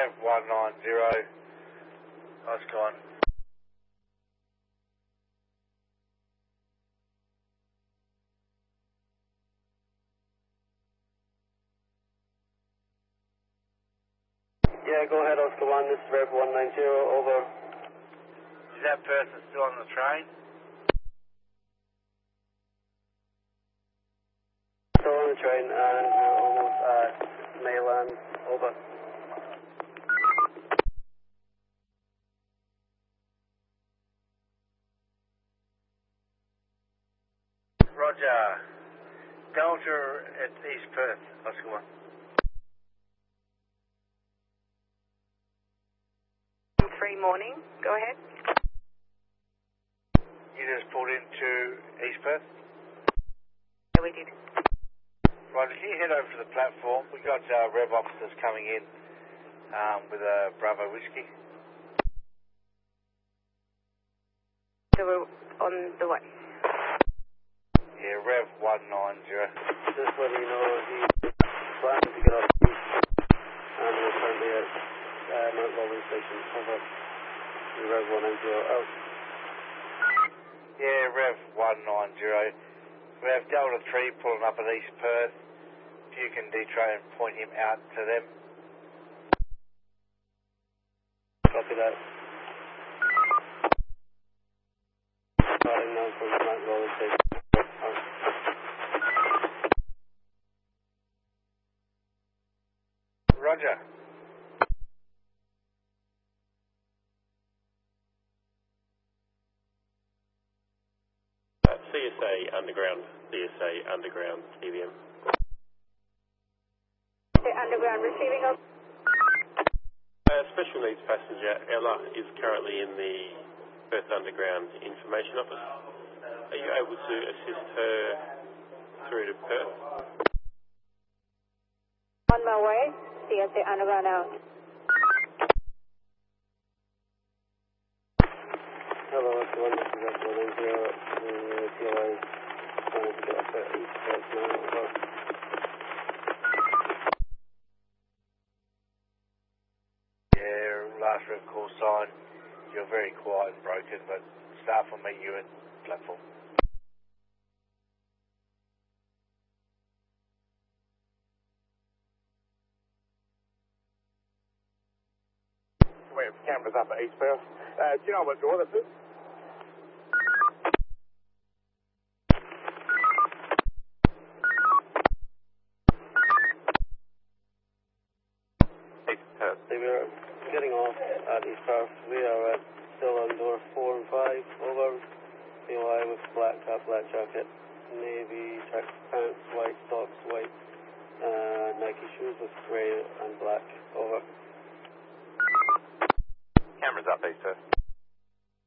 Rev 190. Oscar 1. Yeah, go ahead, Oscar 1, this is Rev 190, over. Is that person still on the train? Still on the train, and we're almost at Mayland, over. Roger. Delta at East Perth, Oscar 1. 3 morning, go ahead. You just pulled into East Perth? Yeah, we did. Right, if you head over to the platform, we got Rev officers coming in with a Bravo whiskey. So we're on the way. Yeah, Rev 190. Just letting you know, he's planning to get off East, and we're currently at Mount Lawley Station, over. Rev 190, out. Yeah, Rev 190. We have Delta 3 pulling up at East Perth. If you can detrain and point him out to them. Copy that. Starting now from Mount Lawley Station. Out. Roger. CSA Underground, TVM. The underground receiving up. Special needs passenger Ella is currently in the Perth Underground Information Office. Are you able to assist her through to Perth? On my way, CSA underground out. Hello, Oscar 1, this is Rev 190, TLI is planning to get off at East Perth now, over. Yeah, last Rev call sign. You're very quiet and broken, but staff will meet you at platform. We have cameras up at East Perth. Do you know what door this is? East Perth. We're getting off at East Perth. We are still on door 4 and 5, over. COI with black cap, black jacket, navy track pants, white socks, white Nike shoes with grey and black, over. Cameras up, East Perth.